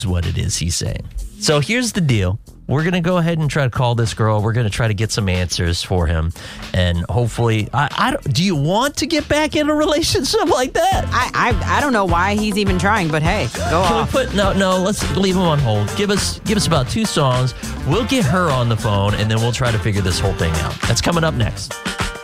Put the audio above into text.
is what it is he's saying. So here's the deal. We're going to go ahead and try to call this girl. We're going to try to get some answers for him. And hopefully, do you want to get back in a relationship like that? I don't know why he's even trying, but hey, go off. No, let's leave him on hold. Give us about 2 songs. We'll get her on the phone, and then we'll try to figure this whole thing out. That's coming up next.